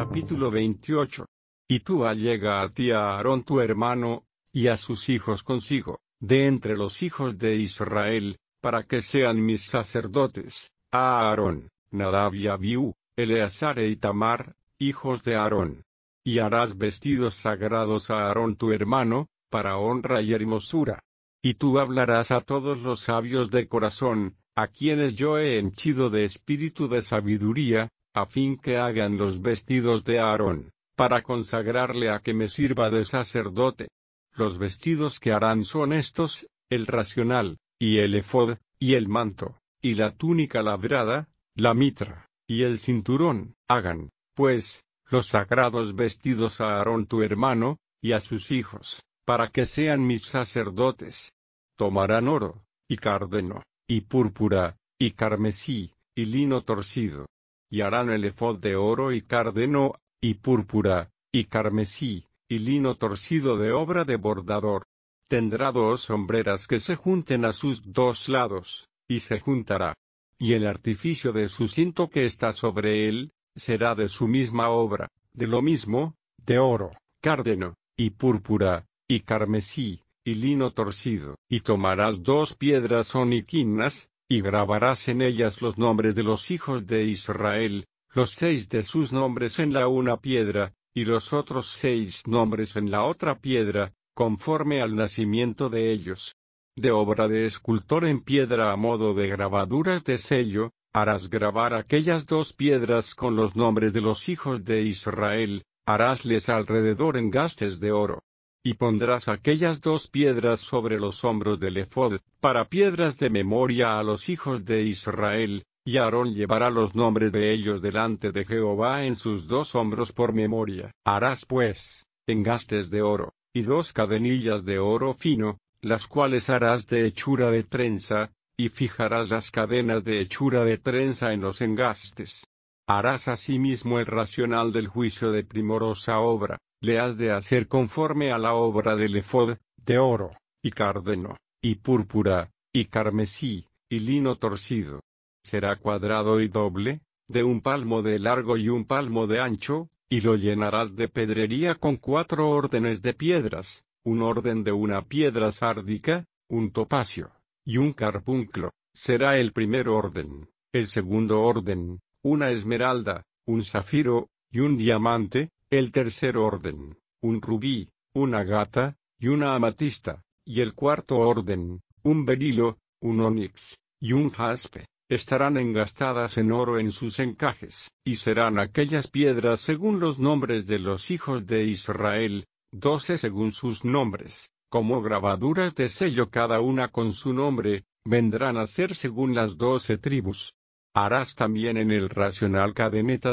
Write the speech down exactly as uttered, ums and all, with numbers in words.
Capítulo veintiocho. Y tú allega a ti a Aarón tu hermano, y a sus hijos consigo, de entre los hijos de Israel, para que sean mis sacerdotes, a Aarón, Nadab y Abiú, Eleazar e Itamar, hijos de Aarón. Y harás vestidos sagrados a Aarón tu hermano, para honra y hermosura. Y tú hablarás a todos los sabios de corazón, a quienes yo he henchido de espíritu de sabiduría, a fin que hagan los vestidos de Aarón, para consagrarle a que me sirva de sacerdote. Los vestidos que harán son estos: el racional, y el efod, y el manto, y la túnica labrada, la mitra, y el cinturón. Hagan, pues, los sagrados vestidos a Aarón tu hermano, y a sus hijos, para que sean mis sacerdotes. Tomarán oro, y cárdeno, y púrpura, y carmesí, y lino torcido. Y harán el efod de oro y cárdeno, y púrpura, y carmesí, y lino torcido de obra de bordador. Tendrá dos sombreras que se junten a sus dos lados, y se juntará. Y el artificio de su cinto que está sobre él, será de su misma obra, de lo mismo, de oro, cárdeno, y púrpura, y carmesí, y lino torcido. Y tomarás dos piedras oniquinas, y grabarás en ellas los nombres de los hijos de Israel, los seis de sus nombres en la una piedra, y los otros seis nombres en la otra piedra, conforme al nacimiento de ellos. De obra de escultor en piedra a modo de grabaduras de sello, harás grabar aquellas dos piedras con los nombres de los hijos de Israel, harásles alrededor engastes de oro. Y pondrás aquellas dos piedras sobre los hombros del efod, para piedras de memoria a los hijos de Israel, y Aarón llevará los nombres de ellos delante de Jehová en sus dos hombros por memoria. Harás pues, engastes de oro, y dos cadenillas de oro fino, las cuales harás de hechura de trenza, y fijarás las cadenas de hechura de trenza en los engastes. Harás asimismo el racional del juicio de primorosa obra. Le has de hacer conforme a la obra del efod, de oro, y cárdeno, y púrpura, y carmesí, y lino torcido. Será cuadrado y doble, de un palmo de largo y un palmo de ancho, y lo llenarás de pedrería con cuatro órdenes de piedras, un orden de una piedra sárdica, un topacio, y un carbunclo. Será el primer orden. El segundo orden, una esmeralda, un zafiro, y un diamante. El tercer orden, un rubí, una agata, y una amatista. Y el cuarto orden, un berilo, un onix, y un jaspe. Estarán engastadas en oro en sus encajes, y serán aquellas piedras según los nombres de los hijos de Israel, doce según sus nombres, como grabaduras de sello cada una con su nombre, vendrán a ser según las doce tribus. Harás también en el racional cadenetas